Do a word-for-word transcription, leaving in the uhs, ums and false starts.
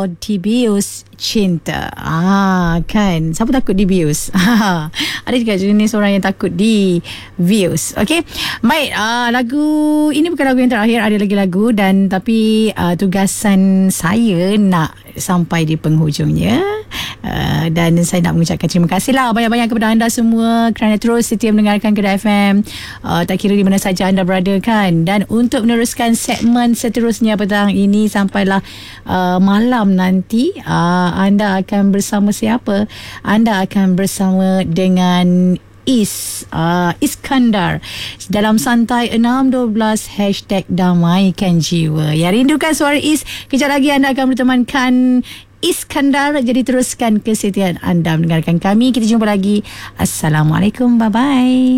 dibius cinta. Ah, kan. Siapa takut dibius? Ada juga jenis orang yang takut dibius. Okey. Baik, uh, lagu ini bukan lagu yang terakhir, ada lagi lagu dan tapi uh, tugasan saya nak sampai di penghujungnya. Uh, dan saya nak mengucapkan terima kasih lah banyak-banyak kepada anda semua kerana terus setia mendengarkan Kedah F M, uh, tak kira di mana saja anda berada kan. Dan untuk meneruskan segmen seterusnya petang ini sampailah uh, malam nanti, uh, anda akan bersama siapa? Anda akan bersama dengan Is uh, Iskandar dalam Santai enam dua belas hashtag damaikan jiwa. Ya, rindukan suara Is. Kejap lagi anda akan bertemankan Iskandar. Jadi teruskan kesetiaan anda mendengarkan kami. Kita jumpa lagi. Assalamualaikum. Bye-bye.